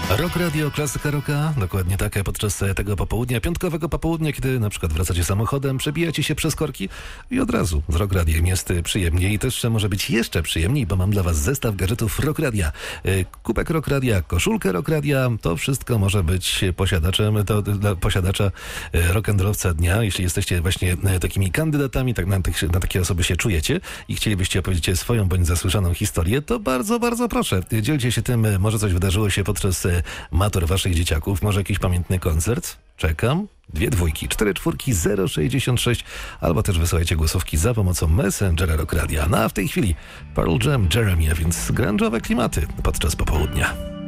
Rock Radio, klasyka rocka, dokładnie tak, podczas tego popołudnia, piątkowego popołudnia, kiedy na przykład wracacie samochodem, przebijacie się przez korki i od razu z Rock Radiem jest przyjemniej i też może być jeszcze przyjemniej, bo mam dla was zestaw gadżetów Rock Radia. Kubek Rock Radia, koszulkę Rock Radia, to wszystko może być posiadaczem, to dla posiadacza rock'n'rollowca dnia. Jeśli jesteście właśnie takimi kandydatami, tak na takie osoby się czujecie i chcielibyście opowiedzieć swoją bądź zasłyszaną historię, to bardzo, bardzo proszę, dzielcie się tym, może coś wydarzyło się podczas matur waszych dzieciaków, może jakiś pamiętny koncert? Czekam. 2 dwójki, 4 czwórki, 066, albo też wysyłajcie głosówki za pomocą Messengera Rock Radia. No a w tej chwili Pearl Jam, Jeremy, a więc grunge'owe klimaty podczas popołudnia.